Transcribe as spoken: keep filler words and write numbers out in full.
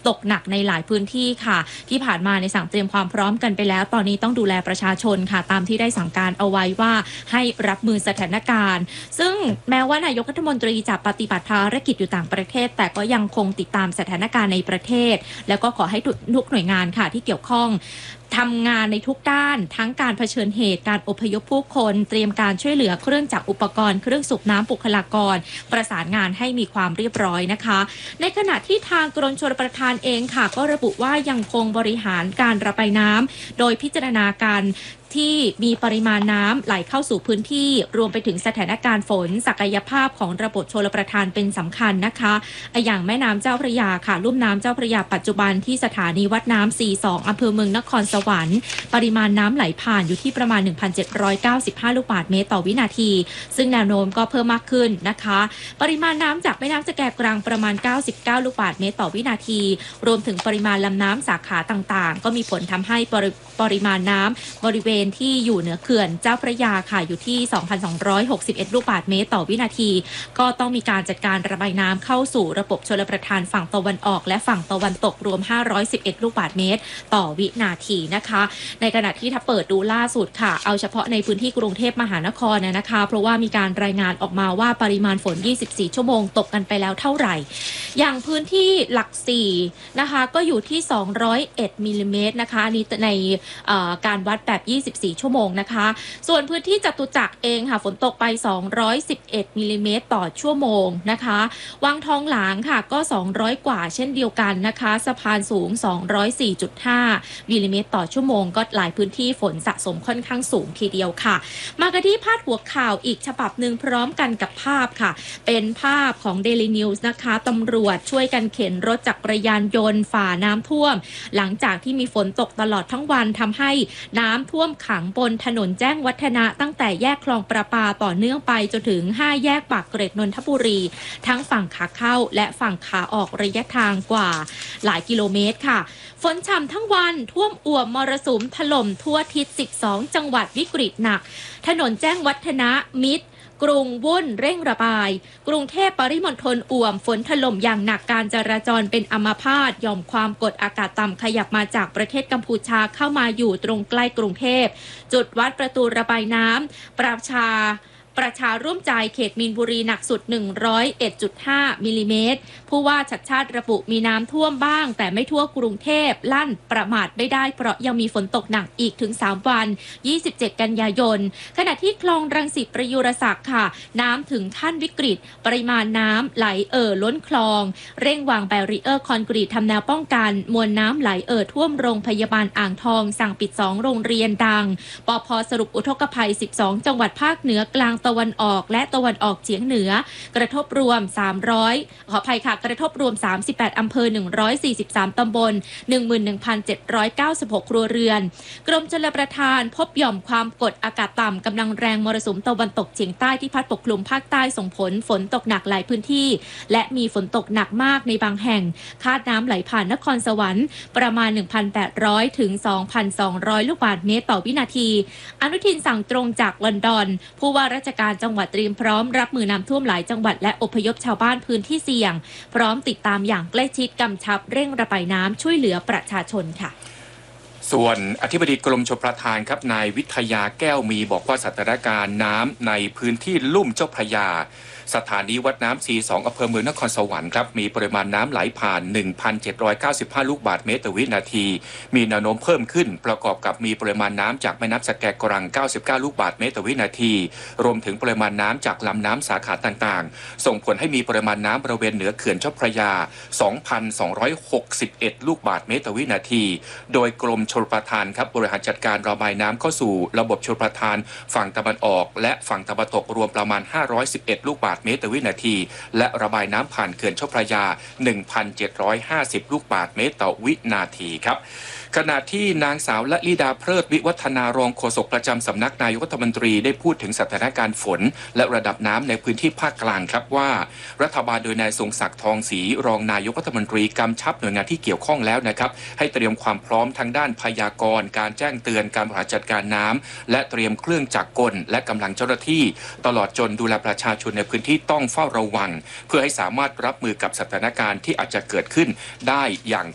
ตกหนักในหลายพื้นที่ค่ะที่ผ่านมาในสั่งเตรียมความพร้อมกันไปแล้วตอนนี้ต้องดูแลประชาชนค่ะตามที่ได้สั่งการเอาไว้ว่าให้รับมือสถานการณ์ซึ่งแม้ว่านายกรัฐมนตรีจะปฏิบัติภารกิจอยู่ต่างประเทศแต่ก็ยังคงติดตามสถานการณ์ในประเทศแล้วก็ขอให้ทุกหน่วยงานค่ะที่เกี่ยวข้องทำงานในทุกด้านทั้งการเผชิญเหตุการอพยพผู้คนเตรียมการช่วยเหลือเครื่องจักรอุปกรณ์เครื่องสูบน้ำบุคลากรประสานงานให้มีความเรียบร้อยนะคะในขณะที่ทางกรมชลประทานเองค่ะก็ระบุว่ายังคงบริหารการระบายน้ำโดยพิจารณาการที่มีปริมาณน้ำไหลเข้าสู่พื้นที่รวมไปถึงสถานการณ์ฝนศักยภาพของระบบชลประทานเป็นสำคัญนะคะอย่างแม่น้ำเจ้าพระยาค่ะลุ่มน้ำเจ้าพระยาปัจจุบันที่สถานีวัดน้ำสี่สิบสองอำเภอเมืองนครสวรรค์ปริมาณน้ำไหลผ่านอยู่ที่ประมาณ หนึ่งพันเจ็ดร้อยเก้าสิบห้า ลูกบาศก์เมตรต่อวินาทีซึ่งแนวโน้มก็เพิ่มมากขึ้นนะคะปริมาณน้ำจากแม่น้ำสแกกรังประมาณเก้าสิบเก้าลูกบาศก์เมตรต่อวินาทีรวมถึงปริมาณลำน้ำสาขาต่างๆก็มีผลทำให้ปริปริมาณน้ำบริเวณที่อยู่เหนือเขื่อนเจ้าพระยาค่ะอยู่ที่ สองพันสองร้อยหกสิบเอ็ด ลูกบาศก์เมตรต่อวินาทีก็ต้องมีการจัดการระบายน้ำเข้าสู่ระบบชลประทานฝั่งตะวันออกและฝั่งตะวันตกรวมห้าร้อยสิบเอ็ดลูกบาศก์เมตรต่อวินาทีนะคะในขณะที่ถ้าเปิดดูล่าสุดค่ะเอาเฉพาะในพื้นที่กรุงเทพมหานครเนี่ยนะคะเพราะว่ามีการรายงานออกมาว่าปริมาณฝนยี่สิบสี่ชั่วโมงตกกันไปแล้วเท่าไหร่อย่างพื้นที่หลักสี่นะคะก็อยู่ที่สองร้อยเอ็ดมิลลิเมตรนะคะอันนี้ในการวัดแบบยี่สิบสี่ชั่วโมงนะคะส่วนพื้นที่จตุจักรเองค่ะฝนตกไปสองร้อยสิบเอ็ดมิลลิเมตรต่อชั่วโมงนะคะวังทองหลางค่ะก็สองร้อยกว่าเช่นเดียวกันนะคะสะพานสูง สองร้อยสี่จุดห้า มิลลิเมตรต่อชั่วโมงก็หลายพื้นที่ฝนสะสมค่อนข้างสูงทีเดียวค่ะมากันที่พาดหัวข่าวอีกฉบับหนึ่งพร้อมกันกับภาพค่ะเป็นภาพของ Daily News นะคะตำรวจช่วยกันเข็นรถจักรยานยนต์ฝ่าน้ำท่วมหลังจากที่มีฝนตกตลอดทั้งวันทำให้น้ำท่วมขังบนถนนแจ้งวัฒนะตั้งแต่แยกคลองประปาต่อเนื่องไปจนถึงห้าแยกปากเกร็ดนนทบุรีทั้งฝั่งขาเข้าและฝั่งขาออกระยะทางกว่าหลายกิโลเมตรค่ะฝนฉ่ำทั้งวันท่วมอ่วมมรสุมถล่มทั่วทิศสิบสองจังหวัดวิกฤตหนักถนนแจ้งวัฒนะมิตรกรุงวุ่นเร่งระบายกรุงเทพปริมณฑลอ่วมฝนถล่มอย่างหนักการจราจรเป็นอัมพาตยอมความกดอากาศต่ำขยับมาจากประเทศกัมพูชาเข้ามาอยู่ตรงใกล้กรุงเทพจุดวัดประตูระบายน้ำประชาประชาร่วมใจเขตมีนบุรีหนักสุด หนึ่งร้อยเอ็ดจุดห้า มิลลิเมตรผู้ว่าชัดชาติระบุมีน้ำท่วมบ้างแต่ไม่ทั่วกรุงเทพลั่นประมาทไม่ได้เพราะยังมีฝนตกหนักอีกถึงสามวันยี่สิบเจ็ดกันยายนขณะที่คลองรังสิตประยุรศักดิ์ค่ะน้ำถึงขั้นวิกฤตปริมาณน้ำไหลเอ่อล้นคลองเร่งวางแบรีเออร์คอนกรีตทำแนวป้องกันมวลน้ำไหลเอ่อท่วมโรงพยาบาลอ่างทองสั่งปิดสองโรงเรียนดังปภ.สรุปอุทกภัยสิบสองจังหวัดภาคเหนือกลางตะวันออกและตะวันออกเฉียงเหนือกระทบรวมสามร้อยขออภัยค่ะกระทบรวมสามสิบแปดอำเภอหนึ่งร้อยสี่สิบสามตำบล หนึ่งหมื่นหนึ่งพันเจ็ดร้อยเก้าสิบหก ครัวเรือนกรมชลประทานพบหย่อมความกดอากาศต่ำกำลังแรงมรสุมตะวันตกเฉียงใต้ที่พัดปกคลุมภาคใต้ส่งผลฝนตกหนักหลายพื้นที่และมีฝนตกหนักมากในบางแห่งคาดน้ำไหลผ่านนครสวรรค์ประมาณ หนึ่งพันแปดร้อย ถึง สองพันสองร้อย ลูกบาศก์เมตรต่อวินาทีอนุทินสั่งตรงจากลอนดอนผู้ว่าราชการจังหวัดเตรียมพร้อมรับมือน้ำท่วมหลายจังหวัดและอพยพชาวบ้านพื้นที่เสี่ยงพร้อมติดตามอย่างใกล้ชิดกำชับเร่งระบายน้ำช่วยเหลือประชาชนค่ะส่วนอธิบดีกรมชลประทานครับนายวิทยาแก้วมีบอกว่าสถานการณ์น้ำในพื้นที่ลุ่มเจ้าพระยาสถานีวัดน้ำสี่สิบสองอำเภอเมืองนครสวรรค์ครับมีปริมาณน้ำไหลผ่าน หนึ่งพันเจ็ดร้อยเก้าสิบห้า ลูกบาศก์เมตรต่อวินาทีมีแนวโน้มเพิ่มขึ้นประกอบกับมีปริมาณน้ำจากแม่น้ำสแกกรังเก้าสิบเก้าลูกบาศก์เมตรต่อวินาทีรวมถึงปริมาณน้ำจากลำน้ำสาขาต่างๆส่งผลให้มีปริมาณน้ำบริเวณเหนือเขื่อนเจ้าพระยา สองพันสองร้อยหกสิบเอ็ด ลูกบาศก์เมตรต่อวินาทีโดยกรมชลประทานครับบริหารจัดการระบายน้ำเข้าสู่ระบบชลประทานฝั่งตะวันออกและฝั่งตะวันตกรวมประมาณห้าร้อยสิบเอ็ดลูกบาศก์เมตรต่อวินาทีและระบายน้ำผ่านเขื่อนเจ้าพระยา หนึ่งพันเจ็ดร้อยห้าสิบ ลูกบาศก์เมตรต่อวินาทีครับขณะที่นางสาวละลิดาเพลิดวิวัฒนารองโฆษกประจำสำนักนายกรัฐมนตรีได้พูดถึงสถานการณ์ฝนและระดับน้ำในพื้นที่ภาคกลางครับว่ารัฐบาลโดยนายทรงศักดิ์ทองศรีรองนายกรัฐมนตรีกำชับหน่วยงานที่เกี่ยวข้องแล้วนะครับให้เตรียมความพร้อมทางด้านพยากรณ์การแจ้งเตือนการบริหารจัดการน้ำและเตรียมเครื่องจักรกลและกำลังเจ้าหน้าที่ตลอดจนดูแลประชาชนในพื้นที่ต้องเฝ้าระวังเพื่อให้สามารถรับมือกับสถานการณ์ที่อาจจะเกิดขึ้นได้อย่าง